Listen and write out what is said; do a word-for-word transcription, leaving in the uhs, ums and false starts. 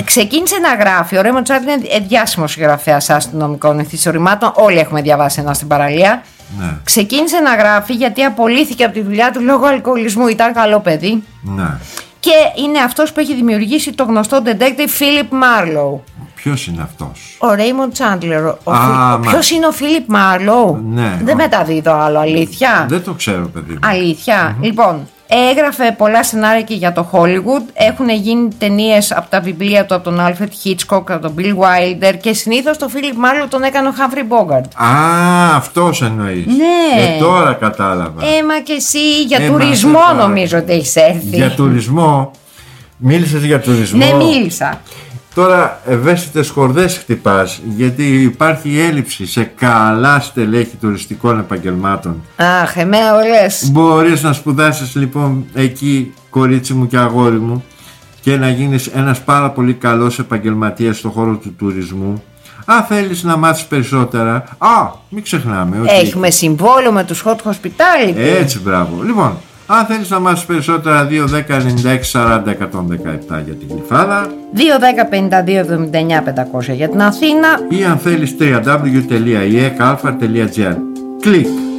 Ξεκίνησε να γράφει. Ο Ρέιμοντ Τσάντλερ είναι διάσημος συγγραφέας αστυνομικών ηθισορρυμμάτων. Όλοι έχουμε διαβάσει ένα στην παραλία. Ναι. Ξεκίνησε να γράφει γιατί απολύθηκε από τη δουλειά του λόγω αλκοολισμού. Ήταν καλό παιδί. Ναι. Και είναι αυτός που έχει δημιουργήσει το γνωστό detective Philip Marlowe. Ποιος είναι αυτός? Ο Raymond Chandler. Ο Α, Phil... Ποιος είναι ο Philip Marlowe? Ναι. Δεν μεταδίδω άλλο, αλήθεια. Δεν το ξέρω, παιδί μου. Αλήθεια. Mm-hmm. Λοιπόν, έγραφε πολλά σενάρια και για το Hollywood. Έχουν γίνει ταινίες από τα βιβλία του, από τον Alfred Hitchcock, από τον Bill Wilder, και συνήθως το Philip Marlowe τον έκανε ο Humphrey Bogart. Α, αυτός εννοείς. Ναι. Ε, τώρα κατάλαβα. Έμα και εσύ για Ε, τουρισμό μα, νομίζω ότι έχεις έρθει. Για τουρισμό. Μίλησες για τουρισμό. Ναι, μίλησα. Τώρα ευαίσθητες χορδές χτυπάς, γιατί υπάρχει έλλειψη σε καλά στελέχη τουριστικών επαγγελμάτων. Αχ, εμένα όλες. Μπορείς να σπουδάσεις λοιπόν εκεί, κορίτσι μου και αγόρι μου, και να γίνεις ένας πάρα πολύ καλός επαγγελματίας στον χώρο του τουρισμού. Αν θέλεις να μάθεις περισσότερα, α, μην ξεχνάμε ότι Έχουμε συμβόλαιο με τους hot hospitality. έτσι, μπράβο. Λοιπόν, αν θέλεις να μάθεις περισσότερα, δύο δέκα ενενήντα έξι σαράντα εκατόν δεκαεπτά για την Γλυφάδα, δύο δέκα πενήντα δύο εβδομήντα εννιά πεντακόσια για την Αθήνα, ή αν θέλεις double-u double-u double-u τελεία ι ε κ α τελεία τζι άρ. Κλικ.